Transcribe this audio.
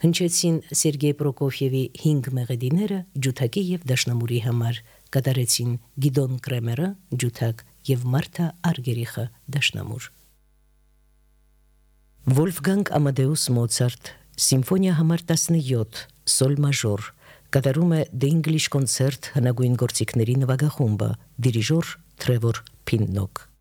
Հնչեցին Սերգեյ Պրոկոֆիևի 5 մեղեդիները ջութակի եւ դաշնամուրի համար, կատարեցին Գիդոն Կրեմերը ջութակ եւ Մարթա Արգերիխը դաշնամուր։ Վոլֆգանգ Ամադեուս Մոցարտ Սիմֆոնիա համար 17 սոլ մաժոր կատարում է The English Concert հնագույն գործիքների նվագախումբը, դիրիժոր Թրևոր Փիննոկ։